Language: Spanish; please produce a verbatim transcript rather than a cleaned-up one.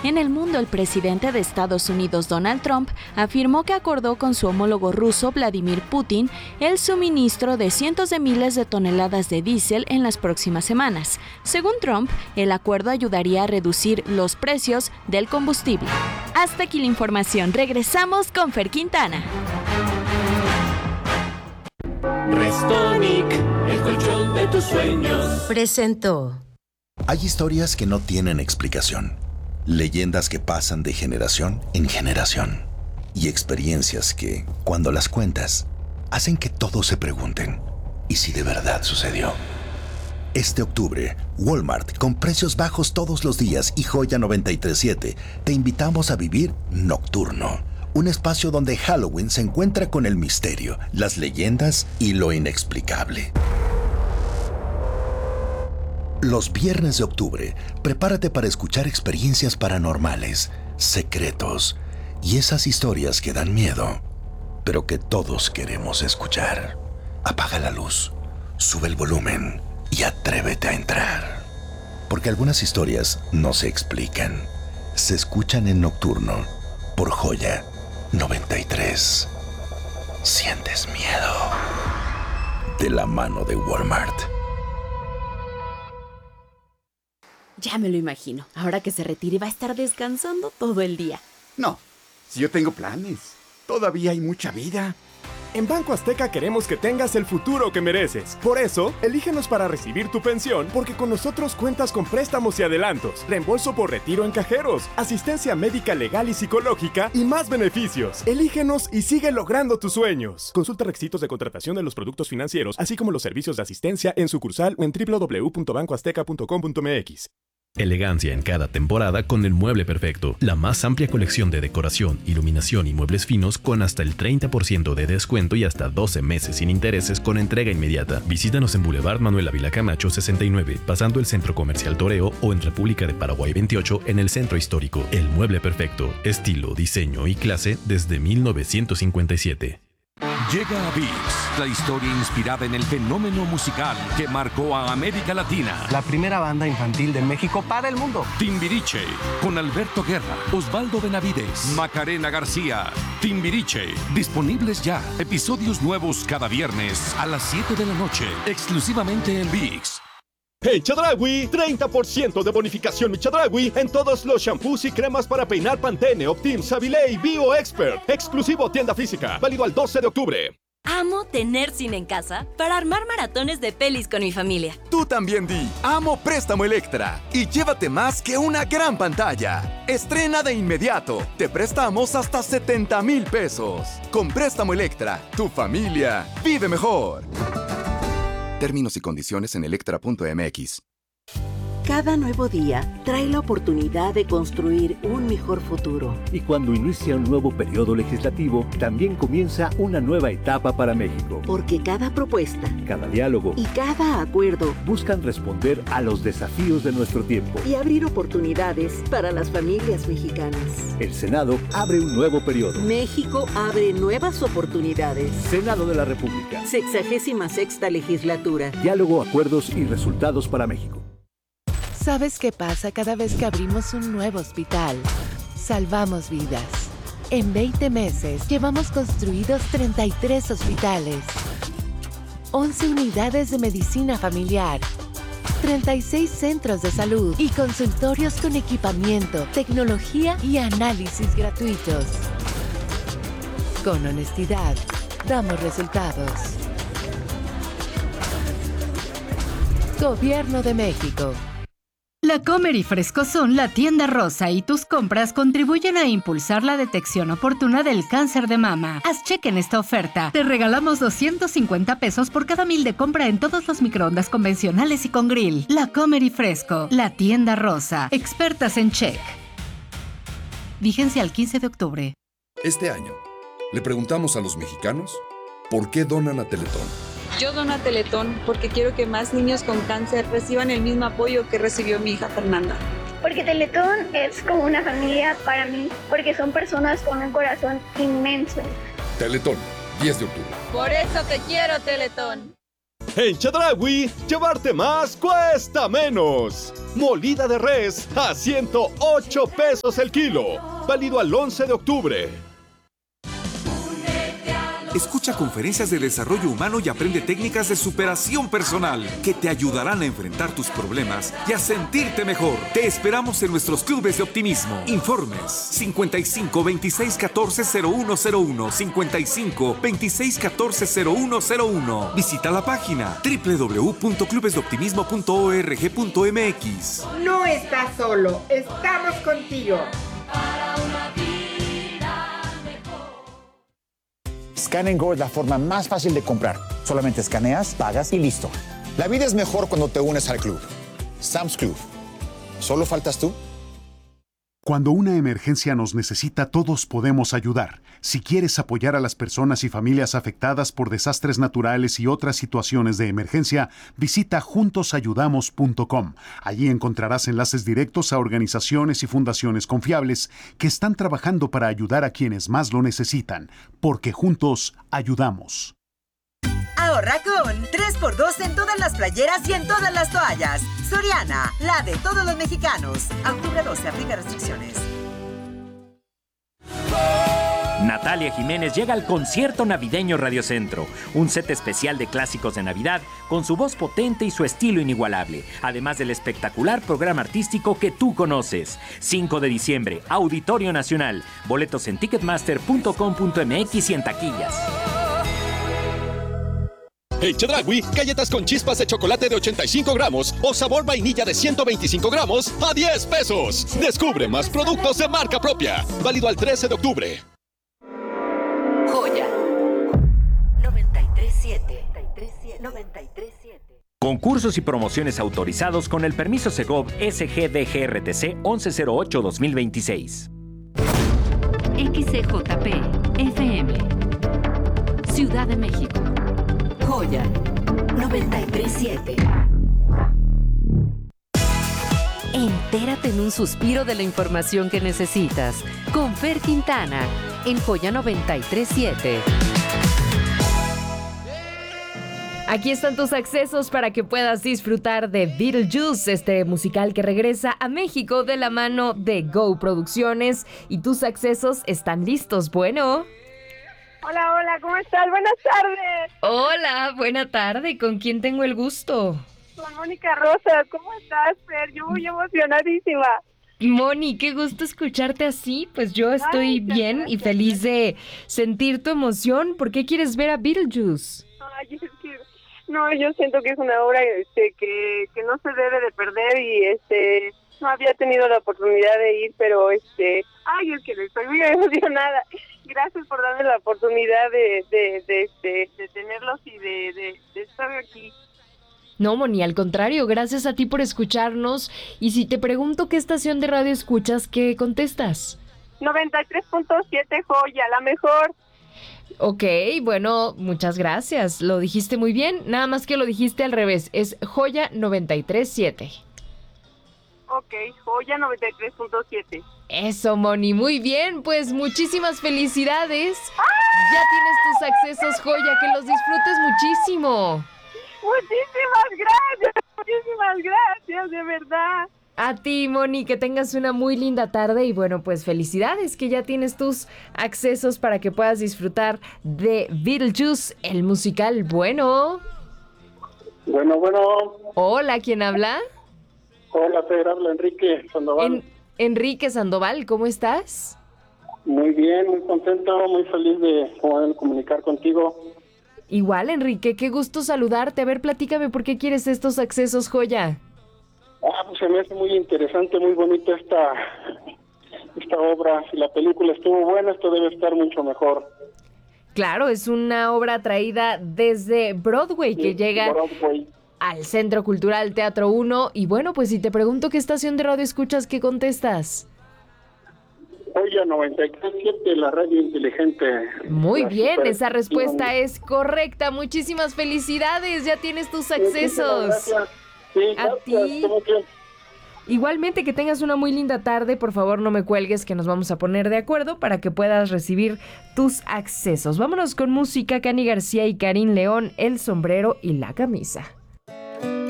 En el mundo, el presidente de Estados Unidos, Donald Trump, afirmó que acordó con su homólogo ruso, Vladimir Putin, el suministro de cientos de miles de toneladas de diésel en las próximas semanas. Según Trump, el acuerdo ayudaría a reducir los precios del combustible. Hasta aquí la información. Regresamos con Fer Quintana. Restonic, el colchón de tus sueños. Presentó. Hay historias que no tienen explicación, leyendas que pasan de generación en generación y experiencias que, cuando las cuentas, hacen que todos se pregunten, ¿y si de verdad sucedió? Este octubre, Walmart, con precios bajos todos los días, y Joya noventa y tres siete, te invitamos a vivir Nocturno, un espacio donde Halloween se encuentra con el misterio, las leyendas y lo inexplicable. Los viernes de octubre, prepárate para escuchar experiencias paranormales, secretos y esas historias que dan miedo, pero que todos queremos escuchar. Apaga la luz, sube el volumen y atrévete a entrar. Porque algunas historias no se explican, se escuchan en Nocturno por Joya noventa y tres. ¿Sientes miedo? De la mano de Walmart. Ya me lo imagino. Ahora que se retire va a estar descansando todo el día. No, si yo tengo planes. Todavía hay mucha vida. En Banco Azteca queremos que tengas el futuro que mereces. Por eso, elígenos para recibir tu pensión, porque con nosotros cuentas con préstamos y adelantos, reembolso por retiro en cajeros, asistencia médica legal y psicológica y más beneficios. Elígenos y sigue logrando tus sueños. Consulta requisitos de contratación de los productos financieros, así como los servicios de asistencia en sucursal o en doble u doble u doble u punto banco azteca punto com punto m x. Elegancia en cada temporada con el Mueble Perfecto. La más amplia colección de decoración, iluminación y muebles finos con hasta el treinta por ciento de descuento y hasta doce meses sin intereses con entrega inmediata. Visítanos en Boulevard Manuel Ávila Camacho sesenta y nueve, pasando el Centro Comercial Toreo, o en República de Paraguay veintiocho en el Centro Histórico. El Mueble Perfecto. Estilo, diseño y clase desde mil novecientos cincuenta y siete. Llega a V I X, la historia inspirada en el fenómeno musical que marcó a América Latina. La primera banda infantil de México para el mundo. Timbiriche, con Alberto Guerra, Osvaldo Benavides, Macarena García. Timbiriche, disponibles ya. Episodios nuevos cada viernes a las siete de la noche, exclusivamente en V I X. En Chedraui, treinta por ciento de bonificación en Chedraui en todos los shampoos y cremas para peinar Pantene, Optim, Savile y Bio Expert. Exclusivo tienda física, válido al doce de octubre. Amo tener cine en casa para armar maratones de pelis con mi familia. Tú también di, amo Préstamo Electra y llévate más que una gran pantalla. Estrena de inmediato, te prestamos hasta setenta mil pesos. Con Préstamo Electra, tu familia vive mejor. Términos y condiciones en electra punto m x. Cada nuevo día trae la oportunidad de construir un mejor futuro. Y cuando inicia un nuevo periodo legislativo, también comienza una nueva etapa para México. Porque cada propuesta, cada diálogo y cada acuerdo buscan responder a los desafíos de nuestro tiempo y abrir oportunidades para las familias mexicanas. El Senado abre un nuevo periodo. México abre nuevas oportunidades. Senado de la República. Sexagésima sexta legislatura. Diálogo, acuerdos y resultados para México. ¿Sabes qué pasa cada vez que abrimos un nuevo hospital? Salvamos vidas. En veinte meses llevamos construidos treinta y tres hospitales, once unidades de medicina familiar, treinta y seis centros de salud y consultorios con equipamiento, tecnología y análisis gratuitos. Con honestidad, damos resultados. Gobierno de México. La Comer y Fresco son la tienda rosa y tus compras contribuyen a impulsar la detección oportuna del cáncer de mama. Haz cheque en esta oferta. Te regalamos doscientos cincuenta pesos por cada mil de compra en todos los microondas convencionales y con grill. La Comer y Fresco, la tienda rosa. Expertas en check. Vigencia al quince de octubre. Este año, le preguntamos a los mexicanos por qué donan a Teletón. Yo dono a Teletón porque quiero que más niños con cáncer reciban el mismo apoyo que recibió mi hija Fernanda. Porque Teletón es como una familia para mí, porque son personas con un corazón inmenso. Teletón, diez de octubre. Por eso te quiero, Teletón. En Chedraui, llevarte más cuesta menos. Molida de res a ciento ocho pesos el kilo. Válido al once de octubre. Escucha conferencias de desarrollo humano y aprende técnicas de superación personal que te ayudarán a enfrentar tus problemas y a sentirte mejor. Te esperamos en nuestros clubes de optimismo. Informes cincuenta y cinco, veintiséis, catorce, cero uno cero uno, cincuenta y cinco, veintiséis, catorce, cero uno cero uno. Visita la página doble u doble u doble u punto clubes de optimismo punto org punto m x. No estás solo, estamos contigo. Scan and Go es la forma más fácil de comprar. Solamente escaneas, pagas y listo. La vida es mejor cuando te unes al club. Sam's Club. ¿Solo faltas tú? Cuando una emergencia nos necesita, todos podemos ayudar. Si quieres apoyar a las personas y familias afectadas por desastres naturales y otras situaciones de emergencia, visita juntos ayudamos punto com. Allí encontrarás enlaces directos a organizaciones y fundaciones confiables que están trabajando para ayudar a quienes más lo necesitan, porque juntos ayudamos. Ahorra con tres por dos en todas las playeras y en todas las toallas. Soriana, la de todos los mexicanos. A octubre doce, aplica restricciones. Natalia Jiménez llega al concierto navideño Radio Centro, un set especial de clásicos de Navidad con su voz potente y su estilo inigualable, además del espectacular programa artístico que tú conoces. cinco de diciembre, Auditorio Nacional. Boletos en ticketmaster punto com punto m x y en taquillas. En Chedraui, galletas con chispas de chocolate de ochenta y cinco gramos o sabor vainilla de ciento veinticinco gramos a diez pesos. Descubre más productos de marca propia. Válido al trece de octubre. Joya noventa y tres siete. noventa y tres siete. Concursos y promociones autorizados con el permiso Segov S G D G R T C once cero ocho dos mil veintiséis. X C J P F M Ciudad de México. Joya noventa y tres siete. Entérate en un suspiro de la información que necesitas con Fer Quintana en Joya noventa y tres siete. Aquí están tus accesos para que puedas disfrutar de Beetlejuice, este musical que regresa a México de la mano de Go Producciones. Y tus accesos están listos, bueno. Hola, hola, ¿cómo estás? Buenas tardes. Hola, buena tarde. ¿Con quién tengo el gusto? Con Mónica Rosa. ¿Cómo estás, Fer? Yo muy emocionadísima. Moni, qué gusto escucharte así. Pues yo estoy Ay, bien gracias. Y feliz de sentir tu emoción. ¿Por qué quieres ver a Beetlejuice? Ay, es que no, yo siento que es una obra este, que, que no se debe de perder y este no había tenido la oportunidad de ir, pero este, ay, es que estoy muy emocionada. Gracias por darme la oportunidad de, de, de, de, de tenerlos y de, de, de estar aquí. No, Moni, al contrario, gracias a ti por escucharnos. Y si te pregunto qué estación de radio escuchas, ¿qué contestas? noventa y tres punto siete Joya, la mejor. Ok, bueno, muchas gracias. Lo dijiste muy bien, nada más que lo dijiste al revés. Es Joya noventa y tres punto siete. Ok, Joya noventa y tres punto siete. Eso, Moni, muy bien, pues muchísimas felicidades. ¡Ah! Ya tienes tus accesos, Joya, que los disfrutes muchísimo. Muchísimas gracias, muchísimas gracias, de verdad. A ti, Moni, que tengas una muy linda tarde y bueno, pues felicidades que ya tienes tus accesos para que puedas disfrutar de Beetlejuice, el musical. Bueno. Bueno, bueno. Hola, ¿quién habla? Hola, Fer, habla Enrique Sandoval. En- Enrique Sandoval, ¿cómo estás? Muy bien, muy contento, muy feliz de poder comunicar contigo. Igual, Enrique, qué gusto saludarte. A ver, platícame por qué quieres estos accesos, Joya. Ah, pues se me hace muy interesante, muy bonita esta, esta obra. Si la película estuvo buena, esto debe estar mucho mejor. Claro, es una obra traída desde Broadway que sí, llega Broadway. Al Centro Cultural Teatro uno. Y bueno, pues si te pregunto qué estación de radio escuchas, ¿qué contestas? Joya noventa y tres punto siete, la radio inteligente. Muy bien, esa respuesta es correcta. Muchísimas felicidades, ya tienes tus accesos. Gracias. Sí, a gracias. ti. Igualmente, que tengas una muy linda tarde. Por favor, no me cuelgues, que nos vamos a poner de acuerdo para que puedas recibir tus accesos. Vámonos con música. Cani García y Karin León, El sombrero y la camisa.